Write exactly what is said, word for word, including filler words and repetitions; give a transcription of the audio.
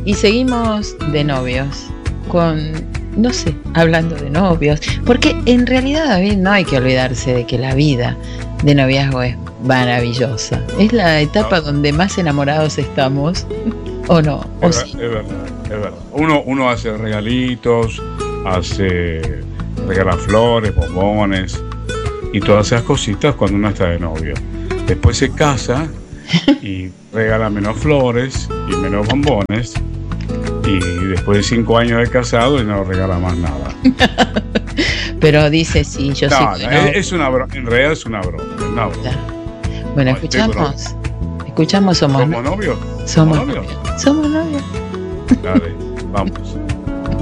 y seguimos de novios, con, no sé, hablando de novios, porque en realidad, David, no hay que olvidarse de que la vida de noviazgo es maravillosa. Es la etapa no. donde más enamorados estamos, ¿o no? ¿O es, sí? es verdad, es verdad. Uno, uno hace regalitos, hace regala flores, bombones y todas esas cositas cuando uno está de novio. Después se casa y regala menos flores y menos bombones, y después de cinco años de casado no regala más nada. Pero dice sí, yo no, sí. No, es, es una broma, en realidad es una broma. Es una broma. Bueno, no, escuchamos. Escuchamos, somos, ¿Somos novios? Somos novios. Somos novios. Dale, vamos.